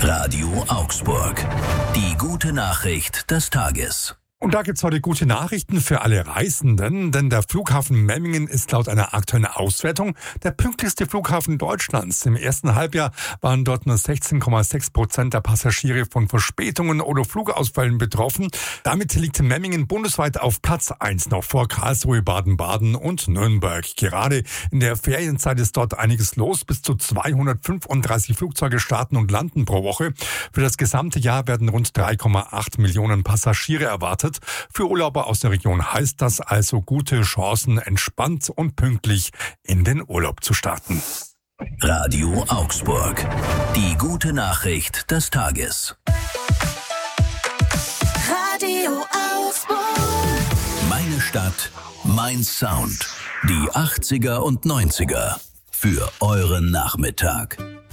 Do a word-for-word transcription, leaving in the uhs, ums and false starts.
Radio Augsburg. Die gute Nachricht des Tages. Und da gibt's heute gute Nachrichten für alle Reisenden, denn der Flughafen Memmingen ist laut einer aktuellen Auswertung der pünktlichste Flughafen Deutschlands. Im ersten Halbjahr waren dort nur sechzehn Komma sechs Prozent der Passagiere von Verspätungen oder Flugausfällen betroffen. Damit liegt Memmingen bundesweit auf Platz eins, noch vor Karlsruhe, Baden-Baden und Nürnberg. Gerade in der Ferienzeit ist dort einiges los. Bis zu zweihundertfünfunddreißig Flugzeuge starten und landen pro Woche. Für das gesamte Jahr werden rund drei Komma acht Millionen Passagiere erwartet. Für Urlauber aus der Region heißt das also gute Chancen, entspannt und pünktlich in den Urlaub zu starten. Radio Augsburg. Die gute Nachricht des Tages. Radio Augsburg. Meine Stadt, mein Sound. Die achtziger und neunziger. Für euren Nachmittag.